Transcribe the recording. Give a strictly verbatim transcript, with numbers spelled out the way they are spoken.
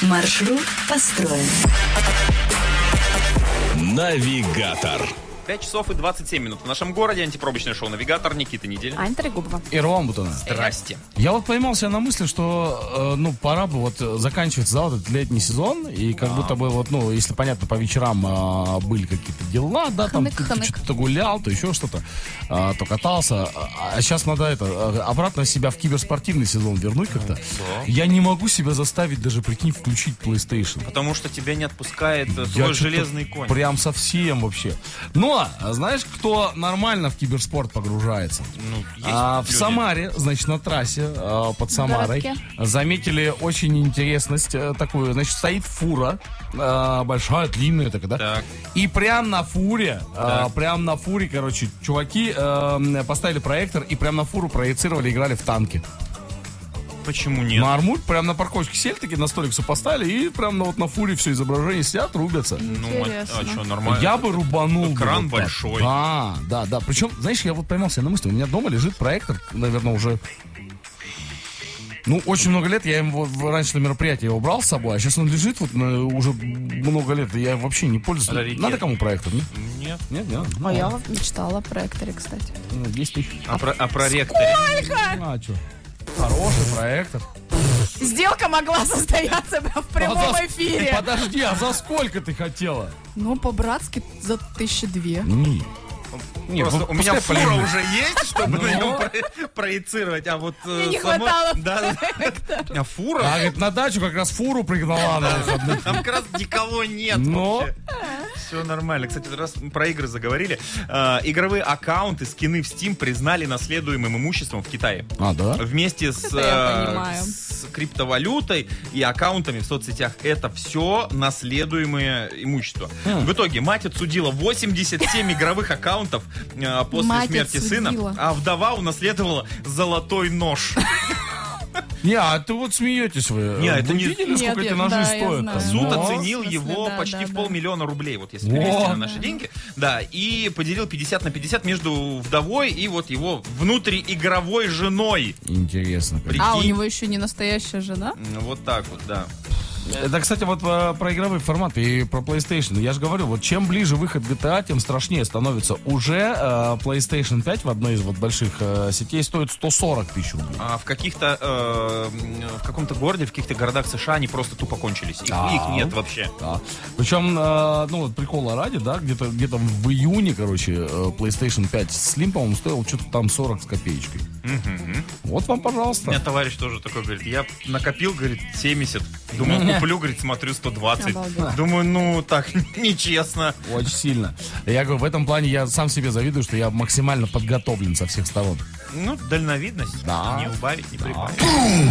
Маршрут построен. Навигатор. пять часов и двадцать семь минут в нашем городе. Антипробочное шоу «Навигатор». Никита Неделя. Аня Трегубова. И Ром Бутона. Здрасте. Я вот поймал себя на мысли, что, э, ну, пора бы вот заканчивать да, вот этот летний сезон, и как а. будто бы вот, ну, если понятно, по вечерам э, были какие-то дела, да, хынык, там хынык. ты что-то гулял, то еще что-то, э, то катался, а, а сейчас надо это, э, обратно себя в киберспортивный сезон вернуть как-то. Да. Я не могу себя заставить даже, прикинь, включить PlayStation. Потому что тебя не отпускает Я твой железный конь. Прям совсем вообще. Но, знаешь, кто нормально в киберспорт погружается? Ну, есть а, в люди. Самаре, значит, на трассе а, под Самарой городке. заметили очень интересность а, такую. Значит, стоит фура, а, большая, длинная такая, да? Так. И прям на фуре, а, Так. прям на фуре, короче, чуваки а, поставили проектор и прям на фуру проецировали, играли в танки. Почему нет? На армуль, прям на парковочке сели, такие на столик все поставили, и прям на, вот на фуре все изображение сидят, рубятся. Ну, а, Интересно. а что, нормально? Я бы рубанул. Экран бы вот так. большой. Да, да, да. Причем, знаешь, я вот поймал себя на мысли, у меня дома лежит проектор, наверное, уже... Ну, очень много лет, я его раньше на мероприятие его брал с собой, а сейчас он лежит вот на, уже много лет, и я вообще не пользуюсь. Раритет. Надо кому проектор, нет? Нет. Нет, нет. А я вот мечтала о проекторе, кстати. Ну, десять тысяч. А, про, а проректоре? А, что? Хороший проектор. Сделка могла состояться в прямом А за- эфире. Подожди, а за сколько ты хотела? Ну, по-братски за тысячи две. Не. Не, Просто ну, у меня пускай фура полежит. уже есть, чтобы Ну. на нем про- проецировать, а вот... э, Мне не само- хватало Да. А фура? А, говорит, на дачу как раз фуру пригнала на выходных. Там как раз никого нет Но- вообще. Все нормально. Кстати, раз про игры заговорили. э, игровые аккаунты, скины в Steam признали наследуемым имуществом в Китае. А, да? Вместе с, Это я э, понимаю. с криптовалютой и аккаунтами в соцсетях. Это все наследуемое имущество. Хм. В итоге мать отсудила восемьдесят семь игровых аккаунтов э, после Мать смерти отсудила. сына, а вдова унаследовала золотой нож. Не, а ты вот смеетесь вы. Не, Вы это не- видели, Нет, сколько эти я- ножи да, я стоят? знаю. Суд Но- оценил В смысле, его да, почти да, в да. полмиллиона рублей, вот если Во. перевести на наши деньги. Да, и поделил пятьдесят на пятьдесят между вдовой и вот его внутриигровой женой. Интересно. как. Прикинь. А, у него еще не настоящая жена? Ну, Вот так вот, да. Это, кстати, вот э, про игровые форматы и про PlayStation. Я же говорю, вот чем ближе выход джи ти эй, тем страшнее становится. Уже э, PlayStation пять в одной из вот больших э, сетей стоит сто сорок тысяч рублей. А в каких-то, э, в каком-то городе, в каких-то городах США они просто тупо кончились. Их, Да. их нет вообще. Да. Причем, э, ну вот прикола ради, да, где-то где в июне, короче, э, PlayStation пять Slim, по-моему, стоил что-то там сорок с копеечкой. Мгм. Вот вам, У меня пожалуйста. товарищ тоже такой говорит, я накопил, говорит, семьдесят. Думал, куплю, говорит, смотрю, сто двадцать. Обалдеть. Думаю, ну, так нечестно. Очень сильно. Я говорю, в этом плане я сам себе завидую, что я максимально подготовлен со всех сторон. Ну, дальновидность. Да. Не убавить, не прибавить.